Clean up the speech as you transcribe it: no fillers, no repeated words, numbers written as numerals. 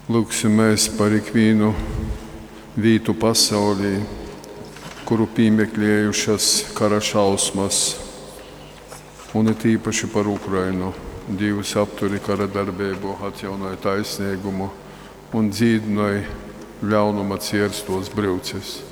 Lūksim mēs par ikvienu vītu pasaulī, kuru pīmeklējušas kara šausmas, un it īpaši par Ukrainu. Dievs apturi kara darbību, atjaunoja taisnīgumu un dzīdinoja ļaunuma cierstos brīvces.